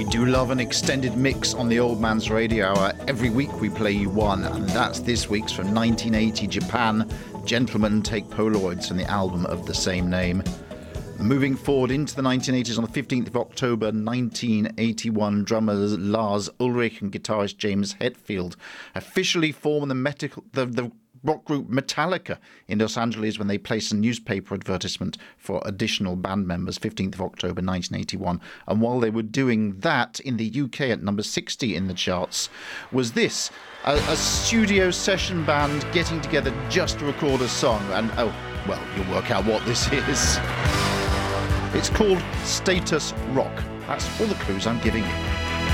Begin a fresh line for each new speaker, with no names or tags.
do love an extended mix on the Old Man's Radio Hour. Every week we play you one, and that's this week's from 1980 Japan, Gentlemen Take Polaroids, from the album of the same name. Moving forward into the 1980s, on the 15th of October 1981, drummer Lars Ulrich and guitarist James Hetfield officially formed the rock group Metallica in Los Angeles when they placed a newspaper advertisement for additional band members, 15th of October 1981. And while they were doing that, in the UK at number 60 in the charts, was this, a studio session band getting together just to record a song. And, oh, well, you'll work out what this is. It's called Status Rock. That's all the clues I'm giving you.